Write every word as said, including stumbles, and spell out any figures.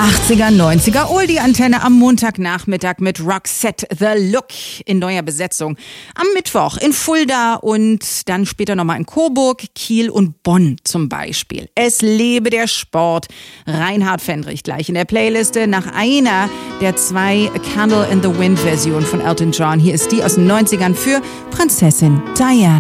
achtziger, neunziger Oldie-Antenne am Montagnachmittag mit Roxette The Look in neuer Besetzung. Am Mittwoch in Fulda und dann später nochmal in Coburg, Kiel und Bonn zum Beispiel. Es lebe der Sport. Reinhard Fendrich gleich in der Playliste nach einer der zwei Candle in the Wind Versionen von Elton John. Hier ist die aus den neunzigern für Prinzessin Diana.